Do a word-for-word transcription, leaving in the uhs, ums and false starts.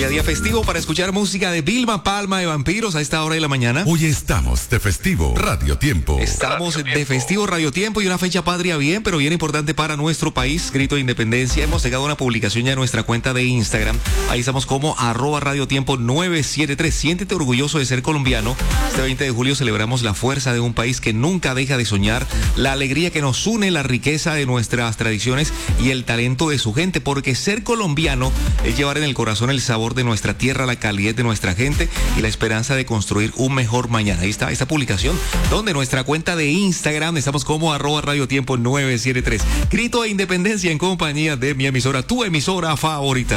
Día a día festivo para escuchar música de Vilma Palma de Vampiros a esta hora de la mañana. Hoy estamos de festivo Radio Tiempo. Estamos Radio de Tiempo. Festivo Radio Tiempo y una fecha patria bien, pero bien importante para nuestro país. Grito de Independencia. Hemos llegado a una publicación ya en nuestra cuenta de Instagram. Ahí estamos como arroba Radio Tiempo nueve siete tres. Siéntete orgulloso de ser colombiano. Este veinte de julio celebramos la fuerza de un país que nunca deja de soñar, la alegría que nos une, la riqueza de nuestras tradiciones y el talento de su gente, porque ser colombiano es llevar en el corazón el sabor de nuestra tierra, la calidez de nuestra gente y la esperanza de construir un mejor mañana. Ahí está esta publicación, donde nuestra cuenta de Instagram estamos como arroba Radio Tiempo nueve siete tres. Grito de Independencia en compañía de mi emisora, tu emisora favorita.